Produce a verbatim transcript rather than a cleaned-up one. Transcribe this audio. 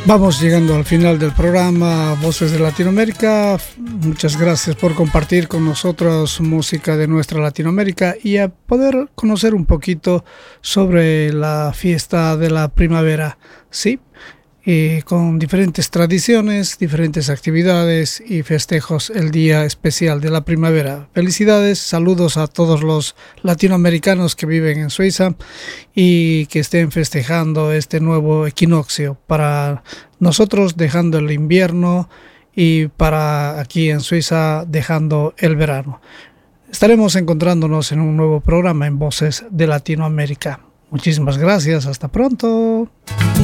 Vamos llegando al final del programa Voces de Latinoamérica. Muchas gracias por compartir con nosotros música de nuestra Latinoamérica y a poder conocer un poquito sobre la fiesta de la primavera, ¿sí? Y con diferentes tradiciones, diferentes actividades y festejos el día especial de la primavera. Felicidades, saludos a todos los latinoamericanos que viven en Suiza y que estén festejando este nuevo equinoccio. Para nosotros dejando el invierno y para aquí en Suiza dejando el verano. Estaremos encontrándonos en un nuevo programa en Voces de Latinoamérica. Muchísimas gracias, hasta pronto.